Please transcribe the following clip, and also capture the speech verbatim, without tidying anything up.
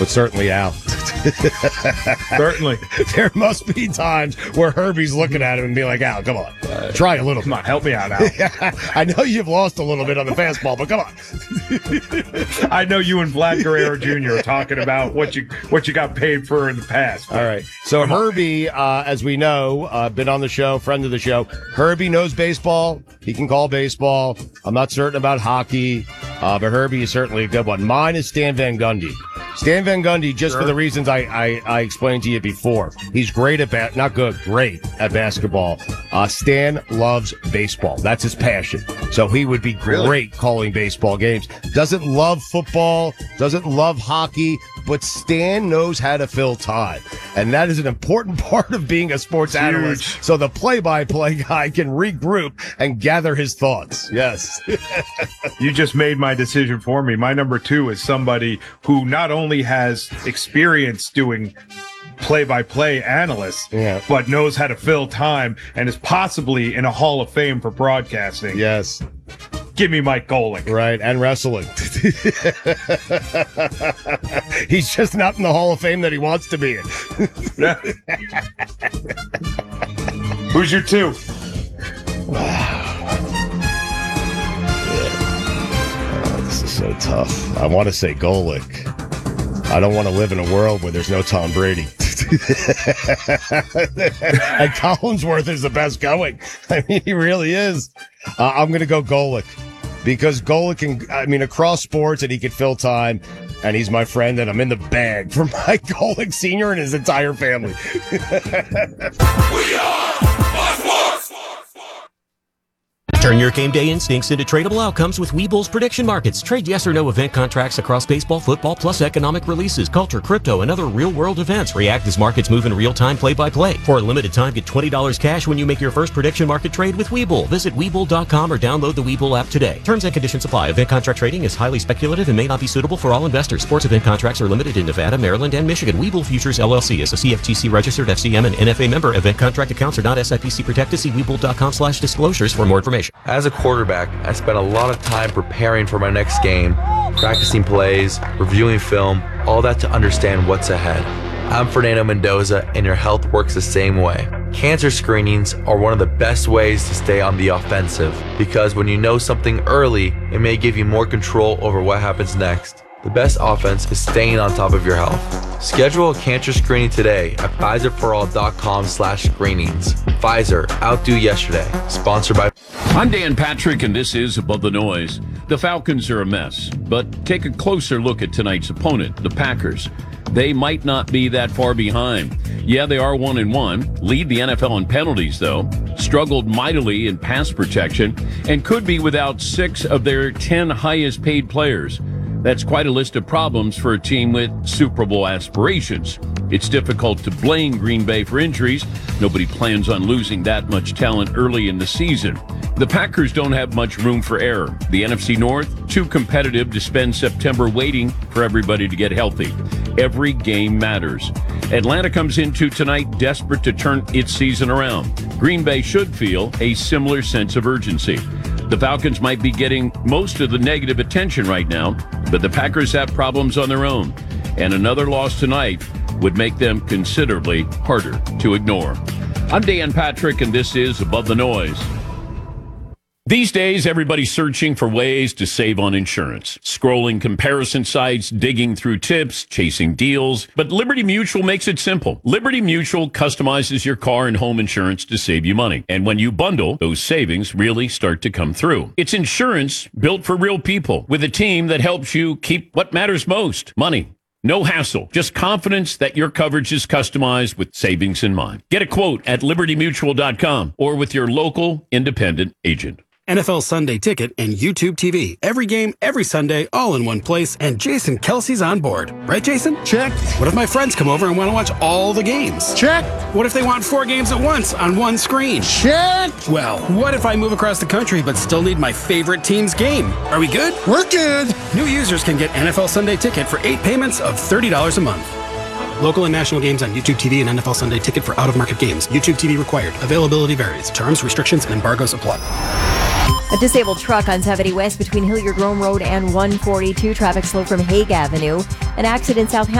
but certainly Al. Certainly. There must be times where Herbie's looking at him and be like, Al, come on. Uh, try a little. Come on, help me out, Al. I know you've lost a little bit on the fastball, but come on. I know you and Vlad Guerrero Junior are talking about what you what you got paid for in the past. All right. So Herbie, uh, as we know, uh, been on the show, friend of the show. Herbie knows baseball. He can call baseball. I'm not certain about hockey, uh, but Herbie is certainly a good one. Mine is Stan Van Gundy. Stan Van Gundy, just sure. for the reasons I, I, I explained to you before. He's great at bat, not good, great at basketball. Uh, Stan loves baseball. That's his passion. So he would be great really? calling baseball games. Doesn't love football, doesn't love hockey, but Stan knows how to fill time. And that is an important part of being a sports Huge. analyst. So the play-by-play guy can regroup and gather his thoughts. Yes. You just made my decision for me. My number two is somebody who not only has experience doing play-by-play analyst, yeah. but knows how to fill time and is possibly in a Hall of Fame for broadcasting. Yes. Give me Mike Golic. Right, and wrestling. He's just not in the Hall of Fame that he wants to be in. Who's your two? Oh, this is so tough. I want to say Golic. I don't want to live in a world where there's no Tom Brady. And Collinsworth is the best going. I mean, he really is. Uh, I'm going to go Golic because Golic can, I mean, across sports and he can fill time. And he's my friend, and I'm in the bag for Mike Golic Senior and his entire family. We are Fox Sports. Turn your game day instincts into tradable outcomes with Webull's prediction markets. Trade yes or no event contracts across baseball, football, plus economic releases, culture, crypto, and other real-world events. React as markets move in real time, play-by-play. For a limited time, get twenty dollars cash when you make your first prediction market trade with Webull. Visit Webull dot com or download the Webull app today. Terms and conditions apply. Event contract trading is highly speculative and may not be suitable for all investors. Sports event contracts are limited in Nevada, Maryland, and Michigan. Webull Futures, L L C is a C F T C-registered F C M and N F A member. Event contract accounts are not S I P C protected. See Webull dot com slash disclosures for more information. As a quarterback, I spent a lot of time preparing for my next game, practicing plays, reviewing film, all that to understand what's ahead. I'm Fernando Mendoza, and your health works the same way. Cancer screenings are one of the best ways to stay on the offensive, because when you know something early, it may give you more control over what happens next. The best offense is staying on top of your health. Schedule a cancer screening today at Pfizer for all dot com slash screenings. Pfizer, outdo yesterday. Sponsored by... I'm Dan Patrick, and this is Above the Noise. The Falcons are a mess, but take a closer look at tonight's opponent, the Packers. They might not be that far behind. Yeah, they are one and one, lead the N F L in penalties, though, struggled mightily in pass protection, and could be without six of their ten highest paid players. That's quite a list of problems for a team with Super Bowl aspirations. It's difficult to blame Green Bay for injuries. Nobody plans on losing that much talent early in the season. The Packers don't have much room for error. The N F C North, too competitive to spend September waiting for everybody to get healthy. Every game matters. Atlanta comes into tonight desperate to turn its season around. Green Bay should feel a similar sense of urgency. The Falcons might be getting most of the negative attention right now, but the Packers have problems on their own, and another loss tonight would make them considerably harder to ignore. I'm Dan Patrick, and this is Above the Noise. These days, everybody's searching for ways to save on insurance. Scrolling comparison sites, digging through tips, chasing deals. But Liberty Mutual makes it simple. Liberty Mutual customizes your car and home insurance to save you money. And when you bundle, those savings really start to come through. It's insurance built for real people with a team that helps you keep what matters most, money. No hassle, just confidence that your coverage is customized with savings in mind. Get a quote at liberty mutual dot com or with your local independent agent. N F L Sunday Ticket and YouTube T V. Every game, every Sunday, all in one place, and Jason Kelsey's on board. Right, Jason? Check. What if my friends come over and want to watch all the games? Check. What if they want four games at once on one screen? Check. Well, what if I move across the country but still need my favorite team's game? Are we good? We're good. New users can get N F L Sunday Ticket for eight payments of thirty dollars a month. Local and national games on YouTube T V and N F L Sunday Ticket for out-of-market games. YouTube T V required. Availability varies. Terms, restrictions, and embargoes apply. A disabled truck on seventy West between Hilliard Rome Road and one forty-two. Traffic slow from Hague Avenue. An accident south